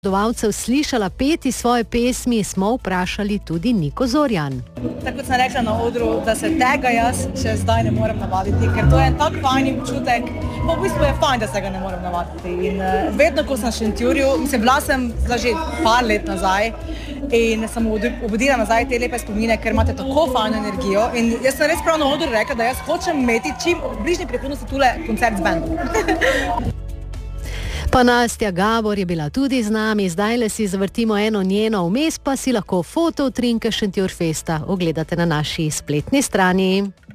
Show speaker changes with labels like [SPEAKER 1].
[SPEAKER 1] Dovalcev slišala peti svoje pesmi, smo vprašali tudi Niko Zorjan.
[SPEAKER 2] Tako kot sem rekla na odru, da se tega jaz še zdaj ne morem navaditi, ker to je en tak fajni občutek, pa v bistvu je fajn, da se ga ne morem navaditi. In vedno, ko sem v Šentjurju, bila sem že par let nazaj in sem obudila nazaj te lepe spomine, ker imate tako fajno energijo in jaz sem res prav na odru rekla, da jaz hočem imeti čim v bližnji prihodnosti tule koncert z bandom.
[SPEAKER 1] Pa Nastja Gabor je bila tudi z nami, zdajle si zavrtimo eno njeno, vmes pa si lahko foto utrinke Šentjurfesta ogledate na naši spletni strani.